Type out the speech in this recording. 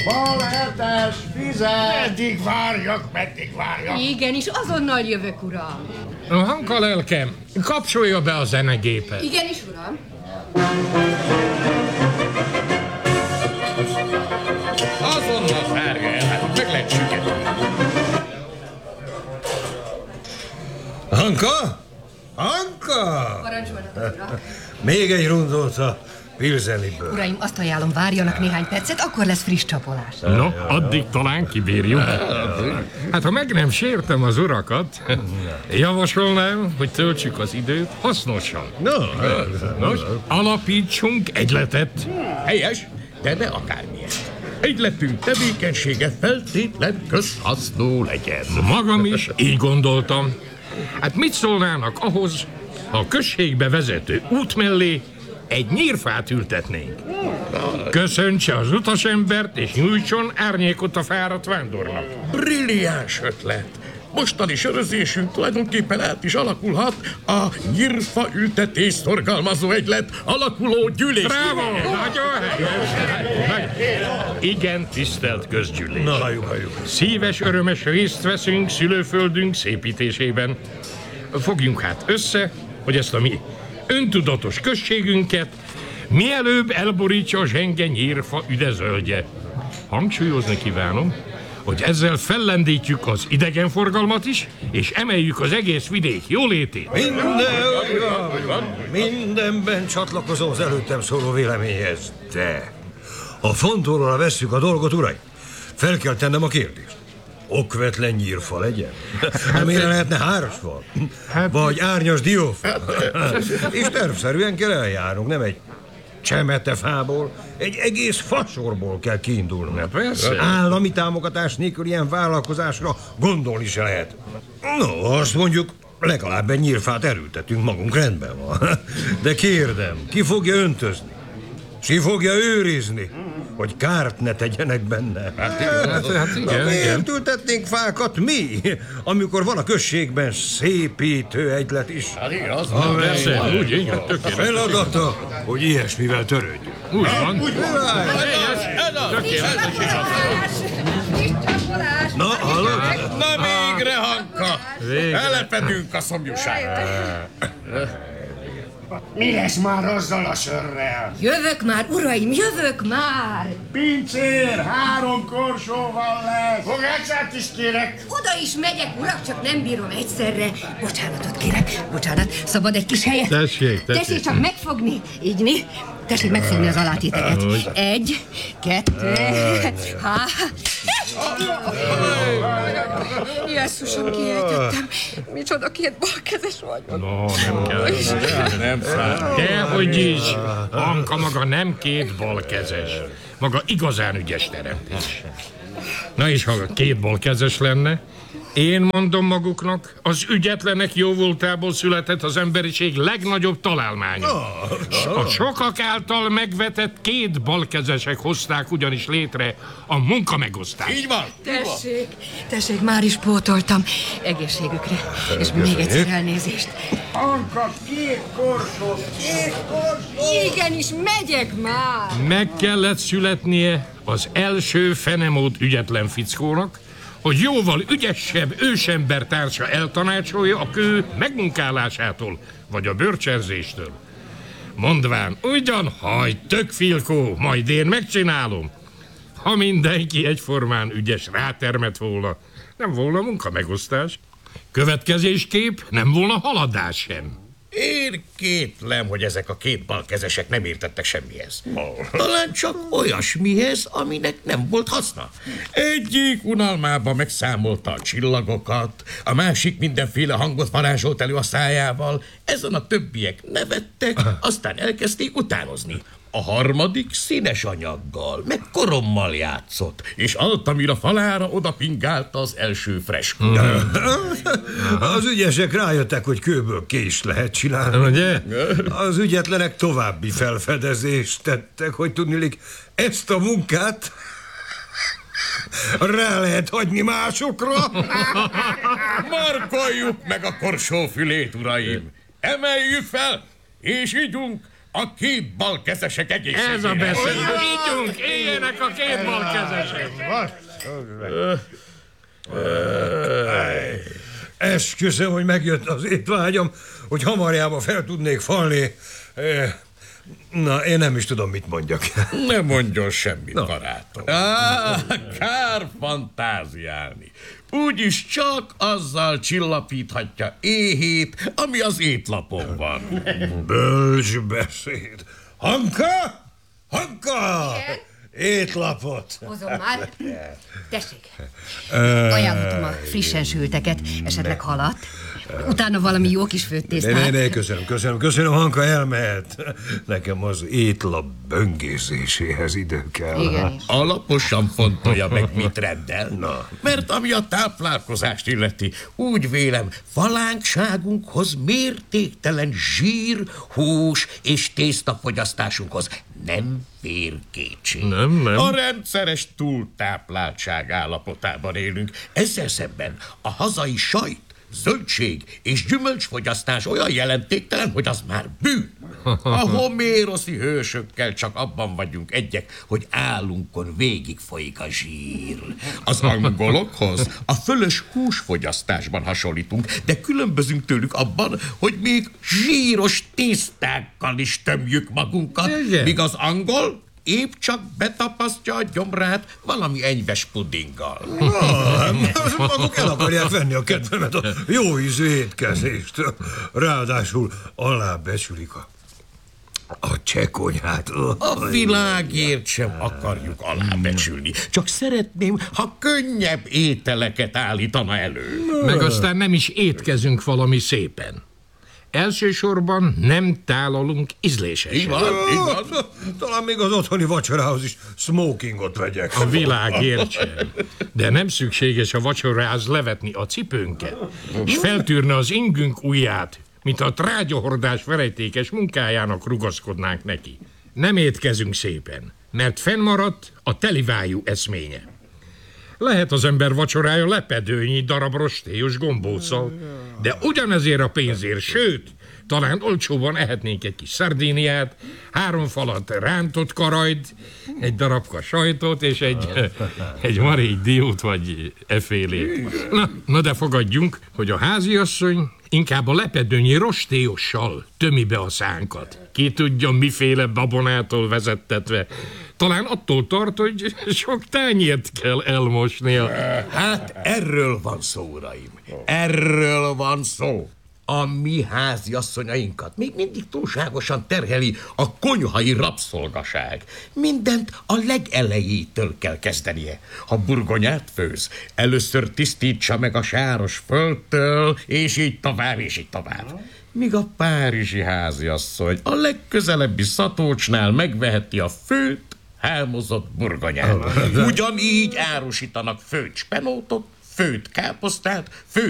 Baletes, fizet! Meddig várjak? Igenis, azonnal jövök, uram. Hanka lelkem, kapcsolja be a zenegépet. Igenis, uram. Azonnal zárja el, hát meg lehet süket. Hanka? Hanka! Parancsolnak, uram. Még egy rundót a Pilzeniből. Uraim, azt ajánlom, várjanak néhány percet, akkor lesz friss csapolás. No, addig talán kibírjuk. Hát ha meg nem sértem az urakat, javasolnám, hogy töltsük az időt hasznosan. Nos, alapítsunk egyletet. Helyes, de ne akármilyet. Egyletünk tevékenysége feltétlen közhasznú legyen. Magam is így gondoltam. Hát mit szólnának ahhoz, ha a községbe vezető út mellé egy nyírfát ültetnénk? Köszöntse az utasembert, és nyújtson árnyékot a fáradt vándornak. Brilliáns ötlet. Mostani sörözésünk tulajdonképpen át is alakulhat a nyírfa ültetés szorgalmazó egylet alakuló gyűlés. Bravo! Nagyon helyes! Igen, tisztelt közgyűlés. Na, halljuk. Szíves, örömes részt veszünk szülőföldünk szépítésében. Fogjunk hát össze, hogy ezt a mi öntudatos községünket mielőbb elborítsa a zsenge nyírfa üdezöldje. Hangsúlyozni kívánom, hogy ezzel fellendítjük az idegenforgalmat is, és emeljük az egész vidék jólétét. Mindenben csatlakozom az előttem szóló véleményhez. De ha fontolóra vesszük a dolgot, uraim, fel kell tennem a kérdést. Okvetlen nyírfa legyen? Mire lehetne hárasfal? Vagy árnyas diófa? És tervszerűen kell eljárnunk, nem egy csemetefából, egy egész fasorból kell kiindulni. Persze. Állami támogatás nélkül ilyen vállalkozásra gondolni se lehet. No, azt mondjuk, legalább egy nyírfát erőltetünk magunk, rendben van. De kérdem, ki fogja öntözni? Ki fogja őrizni, hogy kárt ne tegyenek benne? Hát igen. Miért ültetnénk fákat mi, amikor van a községben szépítő egylet is? Hát igen, az Persze, úgy, igen, tökéletes. Feladata, hogy ilyesmivel törődjünk. Úgy van. Friss csapolás! Na, hallod? Na végre, Hanka! Elepedünk a szomjúságra. Mi lesz már azzal a sörrel? Jövök már, uraim, jövök már! Pincér, 3 korsóval lesz! Fogácsát is kérek! Oda is megyek, urak, csak nem bírom egyszerre. Bocsánatot kérek, bocsánat, szabad egy kis helyet? Tessék. Csak megfogni, ígyni. Tessék megfogni az alátéteket. 1, 2, 3. Jesszusom, kiejtettem. Micsoda két balkezes vagyok. No, nem kell. Nem száll. Dehogy is. Anka maga nem két balkezes. Maga igazán ügyes teremtés. Na és ha két balkezes lenne, én mondom maguknak, az ügyetlenek jóvoltából született az emberiség legnagyobb találmánya. A sokak által megvetett két balkezesek hozták ugyanis létre a munkamegosztást. Így van! Tessék, már is pótoltam. Egészségükre. És még egyszer elnézést. Anka, 2 korsó! Igenis, megyek már! Meg kellett születnie az első fenemót ügyetlen fickónak, hogy jóval ügyesebb ősember társa eltanácsolja a kő megmunkálásától, vagy a bőrcserzéstől. Mondván, ugyan hagyd, tök filkó, majd én megcsinálom. Ha mindenki egyformán ügyes rátermet volna, nem volna munkamegosztás. Következésképp nem volna haladás sem. Én kétlem, hogy ezek a két balkezesek nem értettek semmihez. Talán csak olyasmihez, aminek nem volt haszna. Egyik unalmában megszámolta a csillagokat, a másik mindenféle hangot varázsolt elő a szájával, ezen a többiek nevettek, aztán elkezdték utánozni. A harmadik színes anyaggal, meg korommal játszott, és Altamira falára odapingálta az első freskót. Az ügyesek rájöttek, hogy kőből kést lehet csinálni. Ugye? Az ügyetlenek további felfedezést tettek, hogy tudniillik, ezt a munkát rá lehet hagyni másokra. Markoljuk meg a korsó fülét, uraim! Emeljük fel, és ígyunk a két balkezesek egészségére. Ez a beszéd. Ígyunk, éljenek a két balkezesek. Esküszöm, hogy megjött az étvágyam, hogy hamarjába fel tudnék falni. Na, én nem is tudom, mit mondjak. Ne mondjon semmit, barátom. Kár fantáziálni. Úgyis csak azzal csillapíthatja éhét, ami az étlapon van. Bölcs beszéd. Hanka! Hanka! Igen? Étlapot. Hozom már. Tessék. Ajánlottam a frissen sülteket, esetleg halat. Utána valami jó kis főtésztát. Ne, köszönöm, Hanka elmehet. Nekem az étlap böngészéséhez idő kell. Igen. Alaposan fontolja meg, mit rendel. Na. Mert ami a táplálkozást illeti, úgy vélem, falánkságunkhoz mértéktelen zsír, hús és tésztafogyasztásunkhoz nem fér kétség. Nem. A rendszeres túltápláltság állapotában élünk. Ezzel szemben a hazai sajt, zöldség és gyümölcsfogyasztás olyan jelentéktelen, hogy az már bűn. A homéroszi hősökkel csak abban vagyunk egyek, hogy állunkon végig folyik a zsír. Az angolokhoz a fölös húsfogyasztásban hasonlítunk, de különbözünk tőlük abban, hogy még zsíros tésztákkal is tömjük magunkat, Igen. míg az angol épp csak betapasztja a gyomrát valami enyves pudinggal. Maguk el akarják venni a kedvemet, a jó ízű étkezést. Ráadásul alábecsülik a csekonyát. A világért sem akarjuk alábecsülni. Csak szeretném, ha könnyebb ételeket állítana elő. Meg aztán nem is étkezünk valami szépen. Elsősorban nem tálalunk ízlésesen. Így van. Talán még az otthoni vacsorához is smokingot vegyek. A világért sem. De nem szükséges a vacsorához levetni a cipőnket, és feltűrne az ingünk ujját, mint a trágyahordás verejtékes munkájának rugaszkodnánk neki. Nem étkezünk szépen, mert fennmaradt a telivájú eszménye. Lehet az ember vacsorája lepedőnyi darab rostélyos gombóccal, de ugyanezért a pénzért, sőt, talán olcsóban ehetnénk egy kis szardíniát, 3 falat rántott karajt, egy darabka sajtot és egy marék diót vagy efélét. Na de fogadjunk, hogy a háziasszony inkább a lepedőnyi rostélyossal tömi be a szánkat. Ki tudja, miféle babonától vezettetve. Talán attól tart, hogy sok tányért kell elmosnia. Hát erről van szó, uraim. Erről van szó. A mi háziasszonyainkat még mindig túlságosan terheli a konyhai rabszolgaság. Mindent a legelejétől kell kezdenie. Ha burgonyát főz, először tisztítsa meg a sáros földtől, és így tovább, és így tovább. Míg a párizsi háziasszony a legközelebbi szatócsnál megveheti a főt, hámozott burgonyát. Ugyanígy árusítanak főt spenótot, főt káposztát, főt